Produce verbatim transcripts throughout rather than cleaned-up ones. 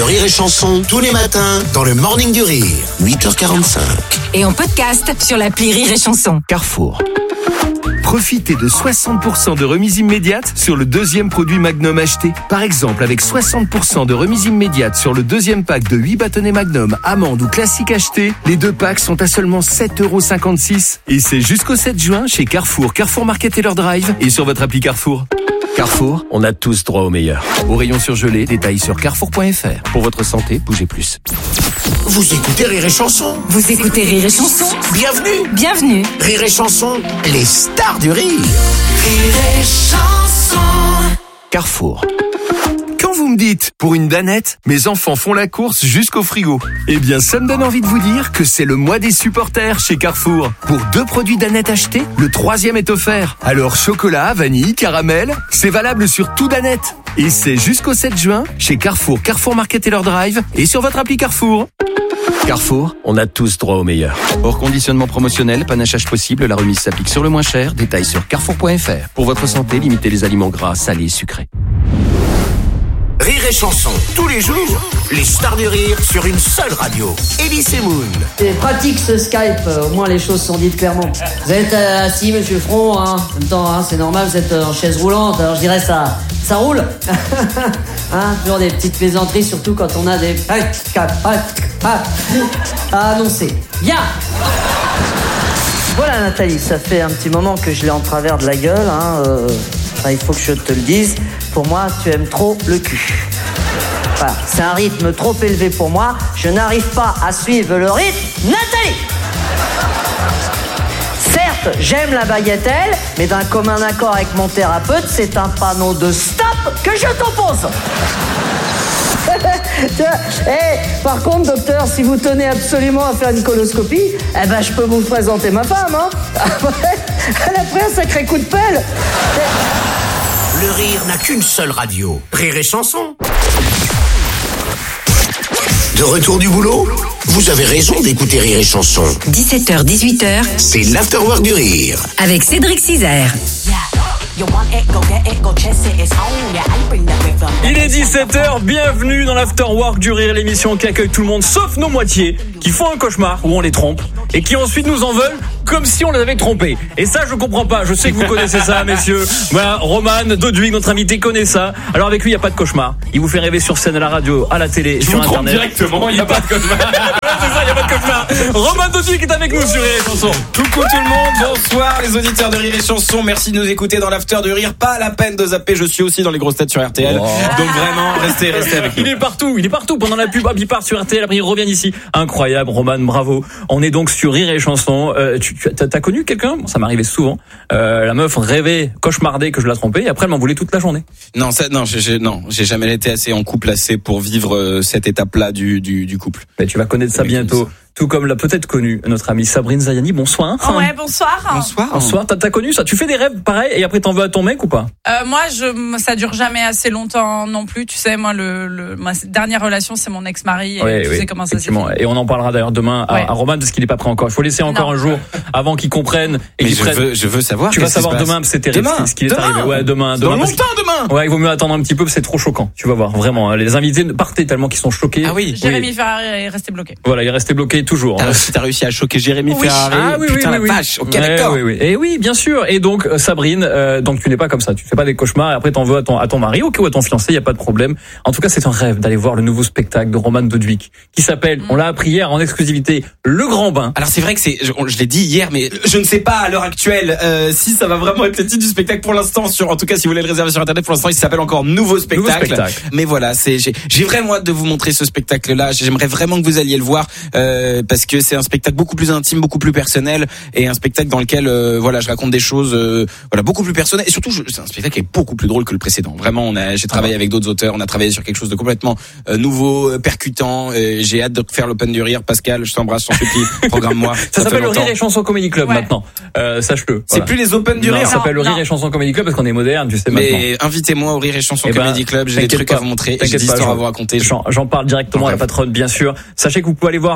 Rire et Chanson tous les matins dans le Morning du Rire, huit heures quarante-cinq. Et en podcast sur l'appli Rire et Chanson. Carrefour. Profitez de soixante pour cent de remise immédiate sur le deuxième produit Magnum acheté. Par exemple, avec soixante pour cent de remise immédiate sur le deuxième pack de huit bâtonnets Magnum, amande ou classique acheté, les deux packs sont à seulement sept euros cinquante-six. Et c'est jusqu'au sept juin chez Carrefour, Carrefour Market et leur Drive et sur votre appli Carrefour. Carrefour, on a tous droit au meilleur. Au rayon surgelé, détails sur carrefour point f r. Pour votre santé, bougez plus. Vous écoutez Rire et Chanson. Vous écoutez Rire et Chanson. Bienvenue. Bienvenue. Rire et Chanson, les stars du rire. Rire et Chanson. Carrefour. Quand vous me dites, pour une danette, mes enfants font la course jusqu'au frigo. Eh bien, ça me donne envie de vous dire que c'est le mois des supporters chez Carrefour. Pour deux produits danette achetés, le troisième est offert. Alors, chocolat, vanille, caramel, c'est valable sur tout danette. Et c'est jusqu'au sept juin chez Carrefour, Carrefour Market et leur Drive et sur votre appli Carrefour. Carrefour, on a tous droit au meilleur. Hors conditionnement promotionnel, panachage possible, la remise s'applique sur le moins cher. Détails sur carrefour point f r. Pour votre santé, limitez les aliments gras, salés et sucrés. Rire et Chanson, tous les jours, les stars du rire sur une seule radio. Elise et Moon. C'est pratique ce Skype, au moins les choses sont dites clairement. Vous êtes euh, assis, monsieur Front, hein. En même temps, hein, c'est normal, vous êtes euh, en chaise roulante, alors je dirais ça, ça roule. Hein, toujours des petites plaisanteries, surtout quand on a des à annoncer. Bien. Voilà Nathalie, ça fait un petit moment que je l'ai en travers de la gueule, hein. Euh, enfin, il faut que je te le dise. Pour moi, tu aimes trop le cul. Voilà, c'est un rythme trop élevé pour moi. Je n'arrive pas à suivre le rythme. Nathalie! Certes, j'aime la bagatelle, mais d'un commun accord avec mon thérapeute, c'est un panneau de stop que je t'oppose. Hey, par contre, docteur, si vous tenez absolument à faire une coloscopie, eh ben, je peux vous présenter ma femme, hein. Elle a pris un sacré coup de pelle. Le rire n'a qu'une seule radio. Rire et Chanson. De retour du boulot, vous avez raison d'écouter Rire et Chanson. dix-sept heures dix-huit heures. C'est l'afterwork du rire. Avec Cédric Cizère. Il est dix-sept heures, bienvenue dans l'Afterwork du Rire, l'émission qui accueille tout le monde sauf nos moitiés, qui font un cauchemar où on les trompe et qui ensuite nous en veulent comme si on les avait trompés. Et ça, je comprends pas. Je sais que vous connaissez ça, messieurs. Voilà, Roman Doduic, notre invité, connaît ça. Alors avec lui, il n'y a pas de cauchemar. Il vous fait rêver sur scène, à la radio, à la télé, et sur Internet. Directement, il n'y a pas de cauchemar. C'est ça, il n'y a pas de cauchemar. Roman Doduic est avec nous sur Rire et Chanson. Coucou tout le monde, bonsoir les auditeurs de Rire et Chanson. Merci de nous écouter dans l'After du Rire. Pas la peine de zapper, je suis aussi dans les grosses têtes sur R T L. Oh. Donc vraiment, restez, restez avec nous. Il est partout, il est partout. Pendant la pub, hop, il part sur R T L, après il revient ici. Incroyable, Roman, bravo. On est donc sur Rire et Chanson. Euh, tu, tu as, t'as connu quelqu'un? Bon, ça m'arrivait souvent. Euh, la meuf rêvait, cauchemardait que je la trompais, et après elle m'en voulait toute la journée. Non, ça, non, j'ai, j'ai, non, j'ai jamais été assez en couple assez pour vivre euh, cette étape-là du, du, du couple. Mais tu vas connaître ça bientôt. Tout comme l'a peut-être connu notre amie Sabrine Zayani. Bonsoir. Oh ouais, bonsoir. Bonsoir. Bonsoir. T'as, t'as connu ça? Tu fais des rêves pareils et après t'en veux à ton mec ou pas? Euh, moi, je, ça dure jamais assez longtemps non plus. Tu sais, moi, le, le ma dernière relation, c'est mon ex-mari. Et ouais, tu oui, sais comment ça s'est fait. Et on en parlera d'ailleurs demain à, ouais. à Roman parce qu'il est pas prêt encore. Il faut laisser encore non. un jour avant qu'il comprenne. Et Mais qu'il je prenne... veux, je veux savoir. Tu vas savoir demain parce que c'est terrible. Demain. Ce qui est demain. arrivé. Ouais, demain. Dans demain, longtemps demain. Ouais, il vaut mieux attendre un petit peu parce que c'est trop choquant. Tu vas voir, vraiment. Les invités partaient tellement qu'ils sont choqués. Ah oui. Jérémy oui. Ferrari est resté bloqué. Voilà, il est resté bloqué toujours. T'as, t'as réussi à choquer Jérémy oui. Ferrari. Ah oui, Putain, oui, la oui, vache. Ok, ouais, d'accord. Oui, oui. Et oui, bien sûr. Et donc, Sabrine, euh, donc tu n'es pas comme ça. Tu fais pas des cauchemars et après t'en veux à ton, à ton mari, ok, ou à ton fiancé, il y a pas de problème. En tout cas, c'est un rêve d'aller voir le nouveau spectacle de Roman Doduic qui s'appelle, mm. on l'a appris hier en exclusivité, Le Grand Bain. Alors c'est vrai que c'est, je, je l'ai dit hier, mais je ne sais pas à l'heure actuelle euh, si ça va vraiment être le titre du spectacle pour l'instant. Sur, en tout cas, si vous voulez le réserver sur Internet, pour l'instant, il s'appelle encore Nouveau Spectacle. Nouveau spectacle. Mais voilà, c'est, j'ai, j'ai vraiment hâte de vous montrer ce spectacle-là. J'aimerais vraiment que vous alliez le voir euh, parce que c'est un spectacle beaucoup plus intime, beaucoup plus personnel et un spectacle dans lequel, euh, voilà, je raconte des choses, euh, voilà, beaucoup plus personnelles et surtout, je, c'est un spectacle qui est beaucoup plus drôle que le précédent. Vraiment, on a, j'ai travaillé avec d'autres auteurs, on a travaillé sur quelque chose de complètement euh, nouveau, euh, percutant. Euh, j'ai hâte de faire l'Open du Rire. Pascal, je t'embrasse, je t'en supplie, programme-moi. Ça, ça s'appelle le Rire et Chanson Comedy Club ouais. maintenant. Euh, sache-le. C'est voilà. plus les Open du non, Rire. Ça s'appelle le Rire et Chanson Comedy Club parce qu'on est moderne, tu sais. Mais maintenant. invitez-moi au Rire et Chanson eh ben, Comedy Club. J'ai des trucs pas, à vous montrer, j'ai des histoires à vous raconter. J'en, j'en parle directement à la patronne, bien sûr. Sachez que vous pouvez aller voir Roman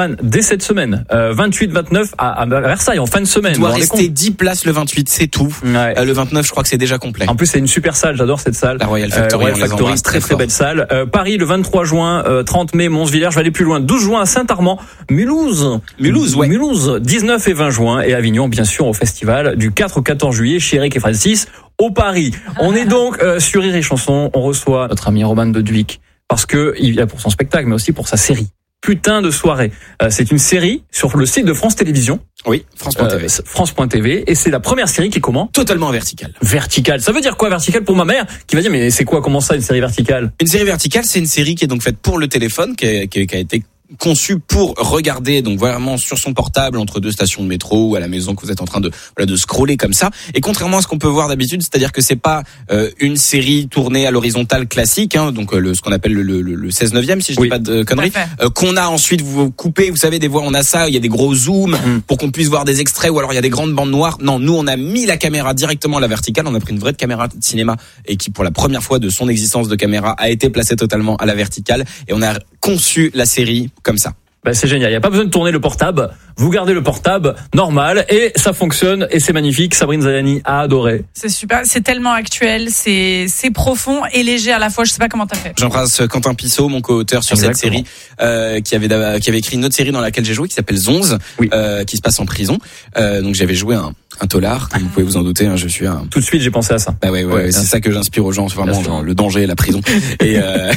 Roman, dès cette semaine, euh, vingt-huit vingt-neuf à, à Versailles, en fin de semaine. Il doit rester dix places le vingt-huit, c'est tout. Ouais. Euh, le vingt-neuf, je crois que c'est déjà complet. En plus, c'est une super salle, j'adore cette salle. La Royal Factory, euh, Royal on les Factory, embrasse très très très belle salle. Euh, Paris, le vingt-trois juin, euh, trente mai, Monsvillers, je vais aller plus loin, douze juin à Saint-Armand, Mulhouse. Mulhouse, ouais. Mulhouse, dix-neuf et vingt juin, et Avignon, bien sûr, au festival, du quatre au quatorze juillet, chez Eric et Francis, au Paris. On est donc euh, sur Rire et Chanson, on reçoit notre ami Roman Doduic, parce que il vient pour son spectacle, mais aussi pour sa série. Putain de soirée. Euh, c'est une série sur le site de France Télévisions. Oui, France point T V. Euh, France point T V. Et c'est la première série qui est comment ? Totalement verticale. Verticale. Ça veut dire quoi, verticale, pour ma mère, qui va dire, mais c'est quoi, comment ça, une série verticale ? Une série verticale, c'est une série qui est donc faite pour le téléphone, qui a, qui a, qui a été conçu pour regarder donc vraiment sur son portable entre deux stations de métro ou à la maison que vous êtes en train de voilà de scroller comme ça. Et contrairement à ce qu'on peut voir d'habitude, c'est-à-dire que c'est pas euh, une série tournée à l'horizontale classique, hein, donc euh, le ce qu'on appelle le, le, le seize neuvième si je oui. dis pas de conneries, euh, qu'on a ensuite vous coupez, vous savez des fois on a ça, il y a des gros zooms mm. pour qu'on puisse voir des extraits ou alors il y a des grandes bandes noires. Non, nous on a mis la caméra directement à la verticale, on a pris une vraie caméra de cinéma et qui pour la première fois de son existence de caméra a été placée totalement à la verticale et on a conçu la série comme ça. Ben c'est génial, il n'y a pas besoin de tourner le portable, vous gardez le portable normal et ça fonctionne et c'est magnifique. Sabrine Zayani a adoré. C'est super, c'est tellement actuel, c'est c'est profond et léger à la fois, je sais pas comment t'as fait. J'embrasse Quentin Pissot, mon co-auteur sur Exactement. cette série, euh, qui avait qui avait écrit une autre série dans laquelle j'ai joué qui s'appelle Zonze, oui. euh, qui se passe en prison. Euh, donc j'avais joué un un tolard, comme vous pouvez vous en douter, hein, je suis un... Tout de suite, j'ai pensé à ça. Bah ouais, ouais, ouais c'est ça que j'inspire aux gens, c'est vraiment genre, le danger et la prison. et, euh,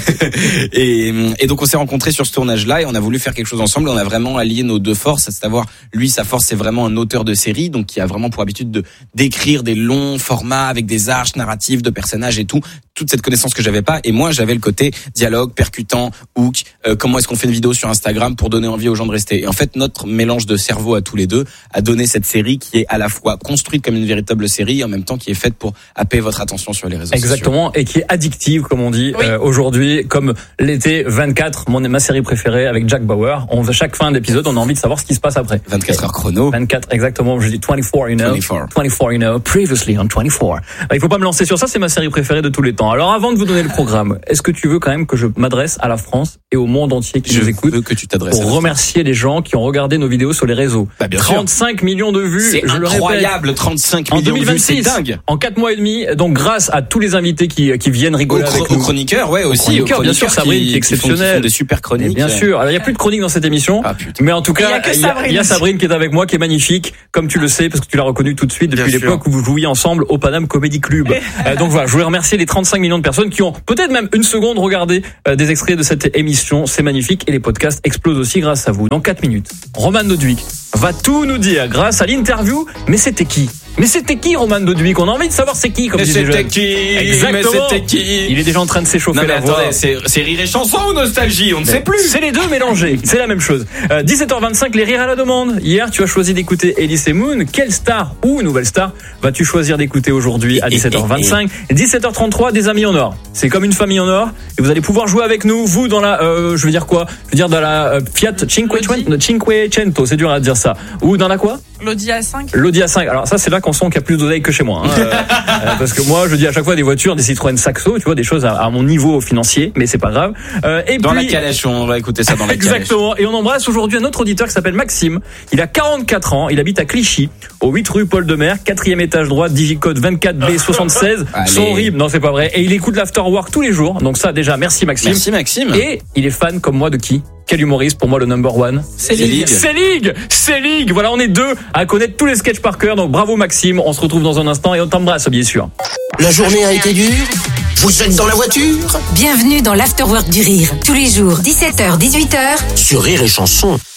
et, et donc on s'est rencontrés sur ce tournage-là et on a voulu faire quelque chose ensemble. On a vraiment allié nos deux forces, c'est à savoir, lui, sa force, c'est vraiment un auteur de série, donc qui a vraiment pour habitude de d'écrire des longs formats avec des arches narratives de personnages et tout. Toute cette connaissance que j'avais pas. Et moi, j'avais le côté dialogue, percutant, hook, euh, comment est-ce qu'on fait une vidéo sur Instagram pour donner envie aux gens de rester. Et en fait, notre mélange de cerveau à tous les deux a donné cette série qui est à la fois construite comme une véritable série et en même temps qui est faite pour happer votre attention sur les réseaux Exactement, sociaux. Et qui est addictive, comme on dit, oui. euh, aujourd'hui, comme l'été vingt-quatre, mon, ma série préférée avec Jack Bauer. On veut chaque fin d'épisode, on a envie de savoir ce qui se passe après. vingt-quatre heures chrono. vingt-quatre, exactement. Je dis vingt-quatre, you know. vingt-quatre. vingt-quatre, you know. Previously on vingt-quatre. Il faut pas me lancer sur ça, c'est ma série préférée de tous les temps. Alors avant de vous donner le programme, est-ce que tu veux quand même que je m'adresse à la France et au monde entier qui je nous écoute veux que tu t'adresses pour remercier les gens qui ont regardé nos vidéos sur les réseaux. Bah, bien trente-cinq sûr. millions de vues. C'est je incroyable, le répète. trente-cinq En millions deux mille vingt-six, de vues, c'est dingue. En quatre mois et demi, donc grâce à tous les invités qui, qui viennent rigoler Au, avec cro- nous. Aux chroniqueurs, ouais, aussi. Chroniqueurs, aux bien sûr, Sabrine qui, qui est exceptionnelle. Qui font des super chroniques. Et bien sûr. Alors, il n'y a plus de chroniques dans cette émission. Ah, putain. Mais en tout cas, il y a, il y a Sabrine qui est avec moi, qui est magnifique, comme tu le sais, parce que tu l'as reconnue tout de suite depuis bien l'époque sûr. où vous jouiez ensemble au Paname Comedy Club. euh, donc voilà, je voulais remercier les trente-cinq millions de personnes qui ont peut-être même une seconde regardé euh, des extraits de cette émission. C'est magnifique et les podcasts explosent aussi grâce à vous. Dans quatre minutes, Roman Doduic va tout nous dire grâce à l'interview. Mais c'était qui Mais c'était qui, Roman Doduic? On a envie de savoir c'est qui, comme mais disent les c'était jeunes. qui Exactement. Mais c'était qui Il est déjà en train de s'échauffer Non mais la voix. attendez, c'est, c'est Rire et Chanson ou Nostalgie? On ne Mais sait plus. C'est les deux mélangés, c'est la même chose. Euh, dix-sept heures vingt-cinq, les rires à la demande. Hier, tu as choisi d'écouter Elise Moon. Quelle star ou nouvelle star vas-tu choisir d'écouter aujourd'hui à dix-sept heures vingt-cinq? dix-sept heures trente-trois, des amis en or. C'est comme une famille en or et vous allez pouvoir jouer avec nous, vous dans la, euh, je veux dire quoi? Je veux dire dans la euh, Fiat Cinquecento, Cinquecento, c'est dur à dire ça. Ou dans la quoi? L'Audi A cinq. L'Audi A cinq. Alors ça, c'est là qu'on sent qu'il y a plus d'oseille que chez moi. Hein. Euh, euh, parce que moi, je dis à chaque fois des voitures, des Citroën Saxo, tu vois, des choses à, à mon niveau financier, mais c'est pas grave. Euh, et Dans puis, la calèche, on va écouter ça dans la calèche. Exactement. Et on embrasse aujourd'hui un autre auditeur qui s'appelle Maxime. Il a quarante-quatre ans. Il habite à Clichy, au huit rue Paul de Mer, quatrième étage droit, digicode vingt-quatre B soixante-seize. Son horrible. Non, c'est pas vrai. Et il écoute l'Afterwork tous les jours. Donc ça, déjà, merci Maxime. Merci Maxime. Et il est fan comme moi de qui? Quel humoriste pour moi le number one? C'est Ligue. C'est Ligue. C'est Ligue. Voilà, on est deux à connaître tous les sketchs par cœur. Donc bravo Maxime. On se retrouve dans un instant et on t'embrasse bien sûr. La journée a été dure? Vous êtes dans la voiture? Bienvenue dans l'Afterwork du Rire. Tous les jours, dix-sept heures, dix-huit heures. Sur Rire et Chanson.